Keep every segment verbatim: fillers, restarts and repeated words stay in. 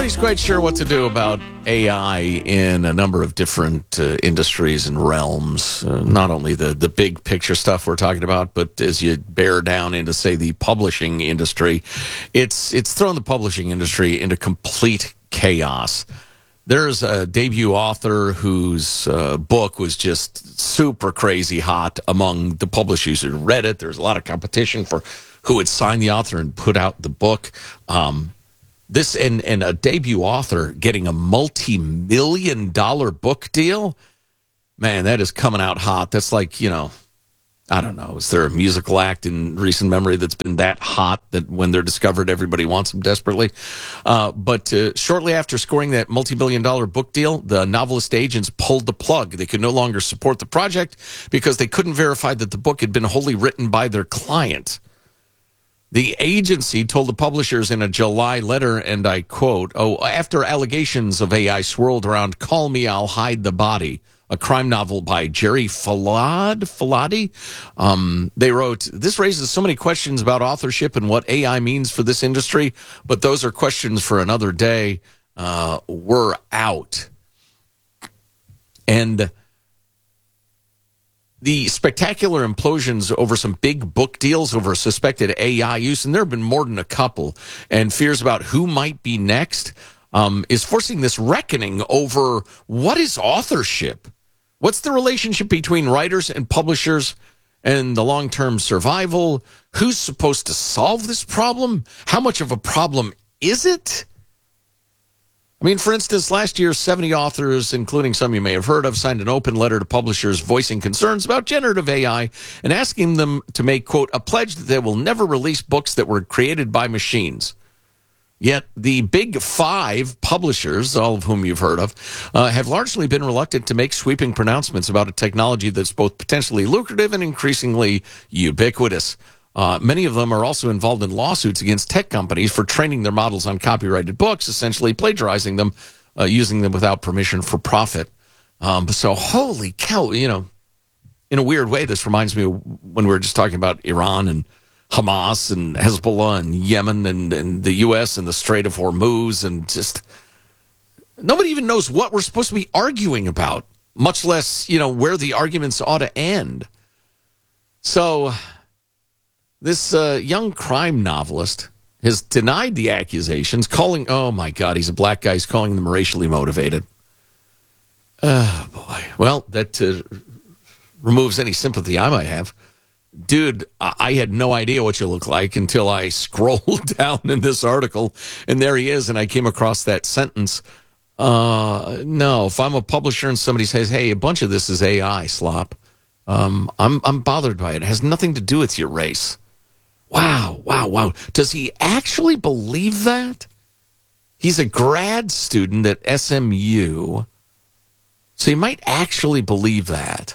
Nobody's quite sure what to do about A I in a number of different uh, industries and realms. Uh, not only the, the big picture stuff we're talking about, but as you bear down into, say, the publishing industry, it's it's thrown the publishing industry into complete chaos. There's a debut author whose uh, book was just super crazy hot among the publishers who read it. There's a lot of competition for who would sign the author and put out the book. Um, this and, and a debut author getting a multi-million dollar book deal, man, that is coming out hot. That's like, you know, I don't know. Is there a musical act in recent memory that's been that hot that when they're discovered, everybody wants them desperately? Uh, but uh, shortly after scoring that multi-billion dollar book deal, the novelist agents pulled the plug. They could no longer support the project because they couldn't verify that the book had been wholly written by their client. The agency told the publishers in a July letter, and I quote, "Oh, after allegations of A I swirled around Call Me, I'll Hide the Body, a crime novel by Jerry Falad, Faladi. Um, they wrote, this raises so many questions about authorship and what A I means for this industry, but those are questions for another day. Uh, we're out." And the spectacular implosions over some big book deals over suspected A I use, and there have been more than a couple, and fears about who might be next, um, is forcing this reckoning over what is authorship? What's the relationship between writers and publishers and the long-term survival? Who's supposed to solve this problem? How much of a problem is it? I mean, for instance, last year, seventy authors, including some you may have heard of, signed an open letter to publishers voicing concerns about generative A I and asking them to make, quote, a pledge that they will never release books that were created by machines. Yet the big five publishers, all of whom you've heard of, uh, have largely been reluctant to make sweeping pronouncements about a technology that's both potentially lucrative and increasingly ubiquitous. Uh, many of them are also involved in lawsuits against tech companies for training their models on copyrighted books, essentially plagiarizing them, uh, using them without permission for profit. Um, so holy cow, you know, in a weird way, this reminds me of when we were just talking about Iran and Hamas and Hezbollah and Yemen and, and the U S and the Strait of Hormuz, and just nobody even knows what we're supposed to be arguing about, much less, you know, where the arguments ought to end. So this uh, young crime novelist has denied the accusations, calling, oh my God, he's a black guy, he's calling them racially motivated. Oh boy. Well, that uh, removes any sympathy I might have. Dude, I had no idea what you look like until I scrolled down in this article, and there he is, and I came across that sentence. Uh, no, if I'm a publisher and somebody says, hey, a bunch of this is A I slop, um, I'm I'm bothered by it. It has nothing to do with your race. Wow, wow, wow. Does he actually believe that? He's a grad student at S M U, so he might actually believe that.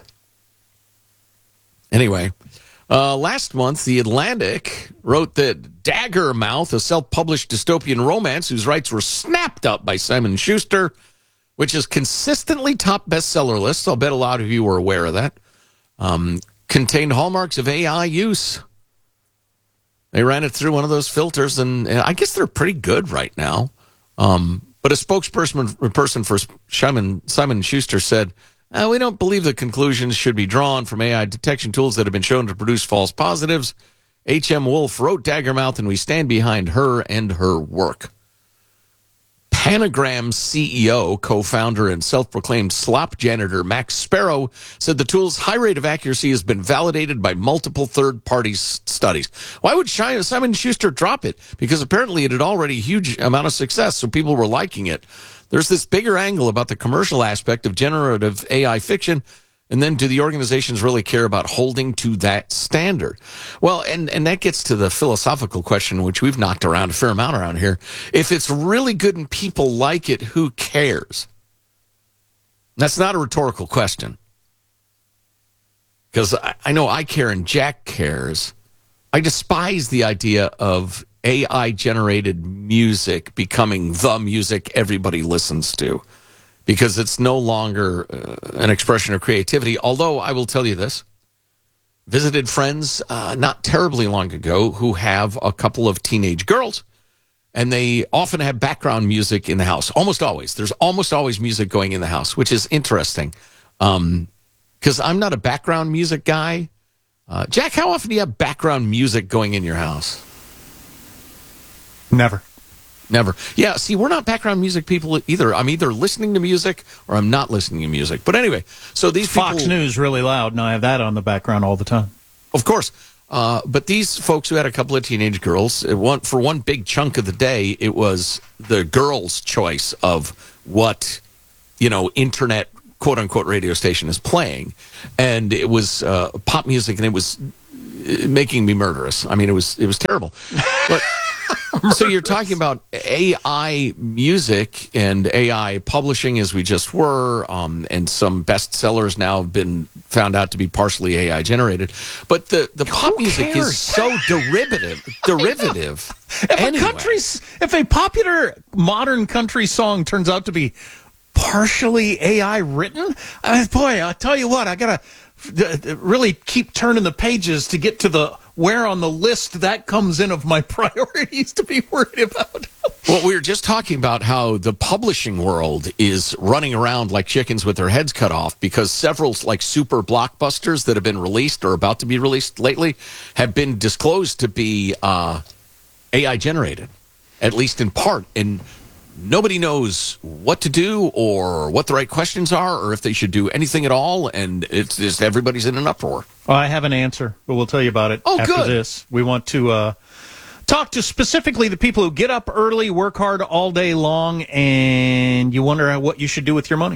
Anyway, uh, last month, The Atlantic wrote that Daggermouth, a self-published dystopian romance whose rights were snapped up by Simon and Schuster, which has consistently topped bestseller lists, I'll bet a lot of you were aware of that, um, contained hallmarks of A I use. They ran it through one of those filters, and, and I guess they're pretty good right now. Um, but a spokesperson person for Simon, Simon and Schuster said, Uh, we don't believe the conclusions should be drawn from A I detection tools that have been shown to produce false positives. H M. Wolf wrote Daggermouth, and we stand behind her and her work. Panagram C E O, co-founder, and self-proclaimed slop janitor Max Sparrow said the tool's high rate of accuracy has been validated by multiple third-party studies. Why would Simon and Schuster drop it? Because apparently it had already a huge amount of success, so people were liking it. There's this bigger angle about the commercial aspect of generative A I fiction, and then do the organizations really care about holding to that standard? Well, and, and that gets to the philosophical question, which we've knocked around a fair amount around here. If it's really good and people like it, who cares? That's not a rhetorical question. Because I, I know I care and Jack cares. I despise the idea of A I-generated music becoming the music everybody listens to, because it's no longer uh, an expression of creativity. Although I will tell you this, visited friends uh, not terribly long ago who have a couple of teenage girls, and they often have background music in the house. Almost always. There's almost always music going in the house, which is interesting. Um, because I'm not a background music guy. Uh, Jack, how often do you have background music going in your house? Never. Never. Yeah, see, we're not background music people either. I'm either listening to music or I'm not listening to music. But anyway, so these Fox people, News really loud, and I have that on the background all the time. Of course. Uh, but these folks who had a couple of teenage girls, it want, for one big chunk of the day, it was the girls' choice of what, you know, internet, quote-unquote, radio station is playing. And it was uh, pop music, and it was making me murderous. I mean, it was it was terrible. But so you're talking about A I music and A I publishing, as we just were, um, and some bestsellers now have been found out to be partially A I generated. But the, the pop music cares? is so derivative. Derivative. If anyway. a country's, if a popular modern country song turns out to be partially A I written, I mean, boy, I'll tell you what, I gotta really keep turning the pages to get to the where on the list that comes in of my priorities to be worried about. Well, we were just talking about how the publishing world is running around like chickens with their heads cut off because several like super blockbusters that have been released or about to be released lately have been disclosed to be uh, A I generated, at least in part. And nobody knows what to do or what the right questions are or if they should do anything at all. And it's just everybody's in an uproar. Well, I have an answer, but we'll tell you about it oh, after good. this. We want to uh, talk to specifically the people who get up early, work hard all day long, and you wonder what you should do with your money.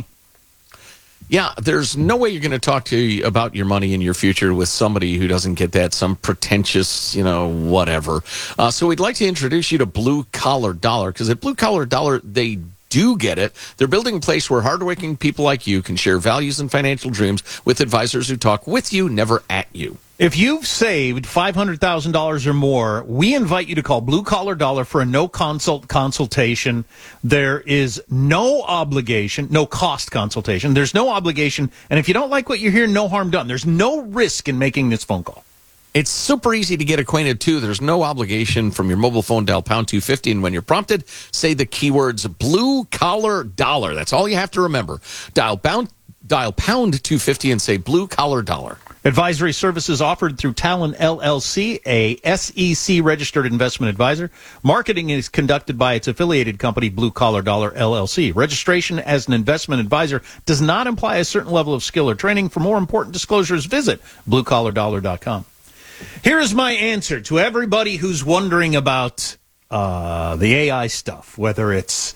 Yeah, there's no way you're going to talk to you about your money in your future with somebody who doesn't get that, some pretentious, you know, whatever. Uh, so we'd like to introduce you to Blue Collar Dollar, because at Blue Collar Dollar, they do get it. They're building a place where hardworking people like you can share values and financial dreams with advisors who talk with you, never at you. If you've saved five hundred thousand dollars or more, we invite you to call Blue Collar Dollar for a no-consult consultation. There is no obligation, no cost consultation. There's no obligation. And if you don't like what you hear, no harm done. There's no risk in making this phone call. It's super easy to get acquainted, too. There's no obligation from your mobile phone. Dial pound two fifty, and when you're prompted, say the keywords Blue Collar Dollar. That's all you have to remember. Dial pound, dial pound two fifty and say Blue Collar Dollar. Advisory services offered through Talon L L C, a S E C-registered investment advisor. Marketing is conducted by its affiliated company, Blue Collar Dollar, L L C. Registration as an investment advisor does not imply a certain level of skill or training. For more important disclosures, visit blue collar dollar dot com. Here is my answer to everybody who's wondering about uh, the A I stuff, whether it's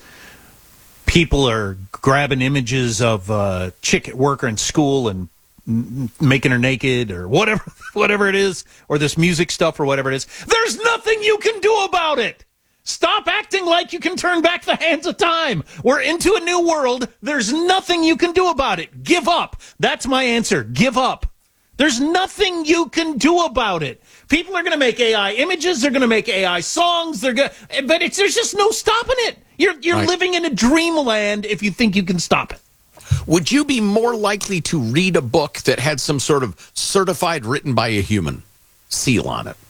people are grabbing images of a chick at work or in school and making her naked or whatever whatever it is, or this music stuff or whatever it is. There's nothing you can do about it. Stop acting like you can turn back the hands of time. We're into a new world. There's nothing you can do about it. Give up. That's my answer. Give up. There's nothing you can do about it. People are going to make A I images. They're going to make A I songs. They're going, but it's, there's just no stopping it. You're you're right. living in a dreamland if you think you can stop it. Would you be more likely to read a book that had some sort of certified written by a human seal on it?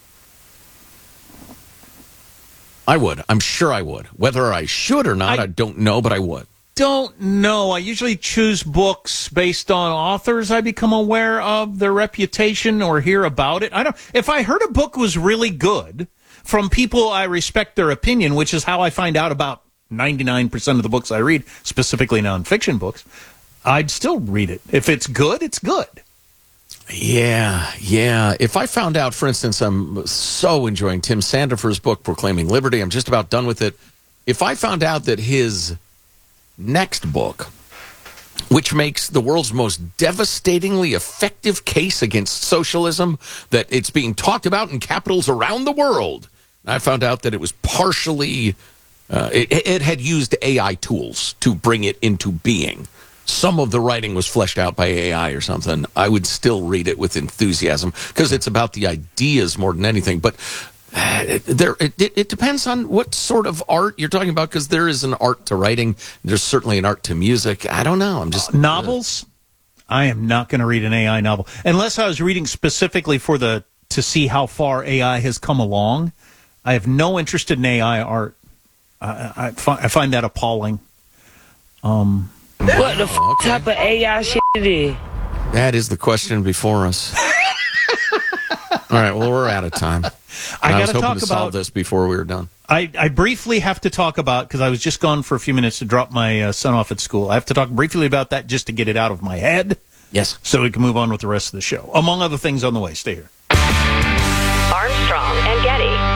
I would. I'm sure I would. Whether I should or not, I, I don't know, but I would. Don't know. I usually choose books based on authors I become aware of, their reputation, or hear about it. I don't. If I heard a book was really good from people I respect their opinion, which is how I find out about ninety-nine percent of the books I read, specifically nonfiction books, I'd still read it. If it's good, it's good. Yeah, yeah. If I found out, for instance, I'm so enjoying Tim Sandifer's book, Proclaiming Liberty. I'm just about done with it. If I found out that his next book, which makes the world's most devastatingly effective case against socialism, that it's being talked about in capitals around the world, I found out that it was partially... Uh, it, it had used A I tools to bring it into being. Some of the writing was fleshed out by A I or something. I would still read it with enthusiasm because it's about the ideas more than anything. But uh, it, there, it, it depends on what sort of art you're talking about, because there is an art to writing. There's certainly an art to music. I don't know. I'm just uh, novels. Uh, I am not going to read an A I novel unless I was reading specifically for the to see how far A I has come along. I have no interest in A I art. I, I, fi- I find that appalling. Um, what the f- oh, okay. type of A I shit it is? That is the question before us. All right, well, we're out of time. I, I was gotta hoping talk to solve about, this before we were done. I, I briefly have to talk about, because I was just gone for a few minutes to drop my uh, son off at school. I have to talk briefly about that just to get it out of my head. Yes. So we can move on with the rest of the show. Among other things on the way. Stay here. Armstrong and Getty.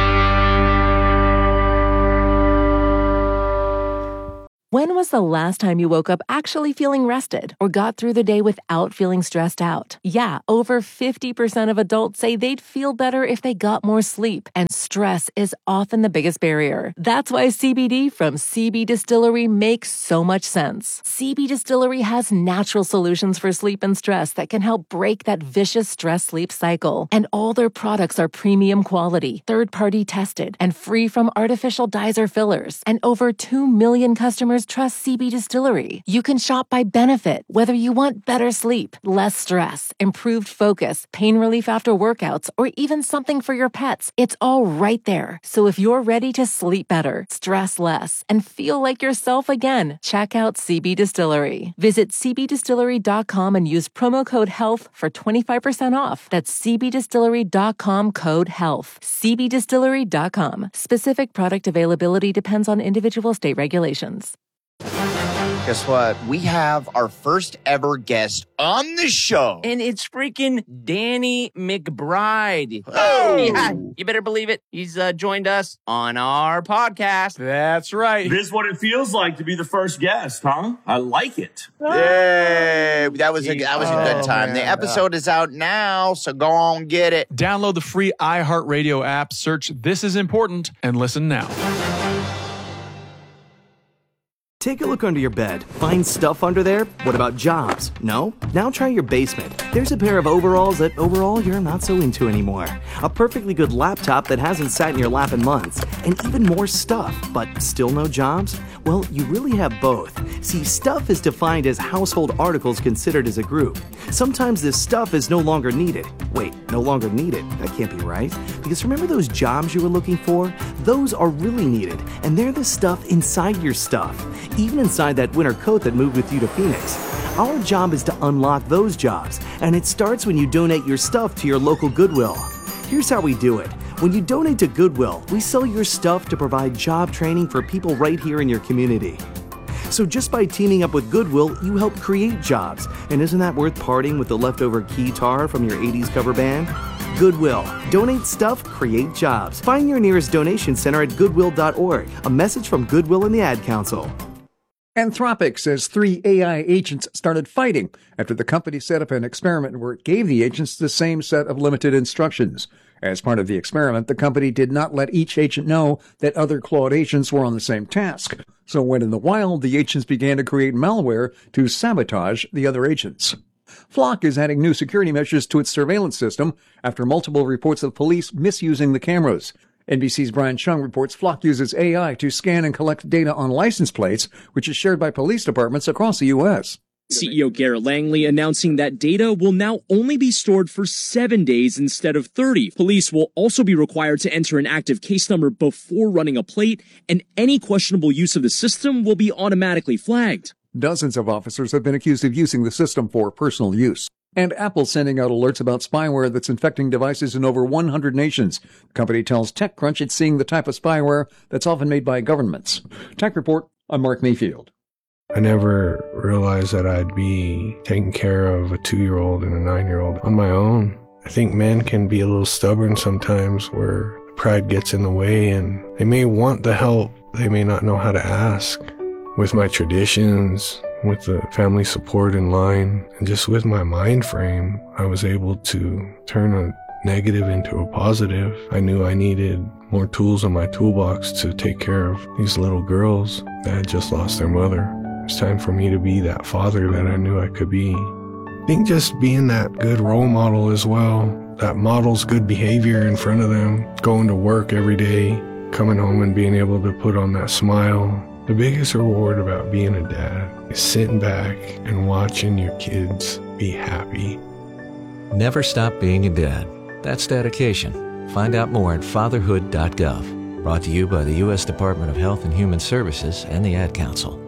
When was the last time you woke up actually feeling rested or got through the day without feeling stressed out? Yeah, over fifty percent of adults say they'd feel better if they got more sleep, and stress is often the biggest barrier. That's why C B D from C B Distillery makes so much sense. C B Distillery has natural solutions for sleep and stress that can help break that vicious stress-sleep cycle. And all their products are premium quality, third-party tested, and free from artificial dyes or fillers. And over two million customers trust C B Distillery. You can shop by benefit, whether you want better sleep, less stress, improved focus, pain relief after workouts, or even something for your pets. It's all right there. So if you're ready to sleep better, stress less, and feel like yourself again, check out C B Distillery. Visit c b distillery dot com and use promo code HEALTH for twenty-five percent off. That's c b distillery dot com code HEALTH. c b distillery dot com. Specific product availability depends on individual state regulations. Guess what? We have our first ever guest on the show. And it's freaking Danny McBride. Oh. Yeah, you better believe it. He's uh, joined us on our podcast. That's right. This is what it feels like to be the first guest, huh? I like it. Yay! That was a that was a good time. Oh, the man. episode is out now, so go on get it. Download the free iHeartRadio app, search This Is Important, and listen now. Take a look under your bed. Find stuff under there? What about jobs? No? Now try your basement. There's a pair of overalls that overall you're not so into anymore. A perfectly good laptop that hasn't sat in your lap in months. And even more stuff, but still no jobs? Well, you really have both. See, stuff is defined as household articles considered as a group. Sometimes this stuff is no longer needed. Wait, no longer needed? That can't be right. Because remember those jobs you were looking for? Those are really needed, and they're the stuff inside your stuff. Even inside that winter coat that moved with you to Phoenix. Our job is to unlock those jobs, and it starts when you donate your stuff to your local Goodwill. Here's how we do it. When you donate to Goodwill, we sell your stuff to provide job training for people right here in your community. So just by teaming up with Goodwill, you help create jobs. And isn't that worth parting with the leftover keytar from your eighties cover band? Goodwill. Donate stuff, create jobs. Find your nearest donation center at goodwill dot org. A message from Goodwill and the Ad Council. Anthropic says three A I agents started fighting after the company set up an experiment where it gave the agents the same set of limited instructions. As part of the experiment, the company did not let each agent know that other Claude agents were on the same task. So when in the wild, the agents began to create malware to sabotage the other agents. Flock is adding new security measures to its surveillance system after multiple reports of police misusing the cameras. N B C's Brian Chung reports Flock uses A I to scan and collect data on license plates, which is shared by police departments across the U S C E O Garrett Langley announcing that data will now only be stored for seven days instead of thirty. Police will also be required to enter an active case number before running a plate, and any questionable use of the system will be automatically flagged. Dozens of officers have been accused of using the system for personal use. And Apple sending out alerts about spyware that's infecting devices in over one hundred nations. The company tells TechCrunch it's seeing the type of spyware that's often made by governments. Tech Report, I'm Mark Mayfield. I never realized that I'd be taking care of a two-year-old and a nine-year-old on my own. I think men can be a little stubborn sometimes where pride gets in the way and they may want the help, they may not know how to ask. With my traditions, with the family support in line, and just with my mind frame, I was able to turn a negative into a positive. I knew I needed more tools in my toolbox to take care of these little girls that had just lost their mother. It's time for me to be that father that I knew I could be. I think just being that good role model as well, that models good behavior in front of them, going to work every day, coming home and being able to put on that smile. The biggest reward about being a dad is sitting back and watching your kids be happy. Never stop being a dad. That's dedication. Find out more at fatherhood dot gov. Brought to you by the U S Department of Health and Human Services and the Ad Council.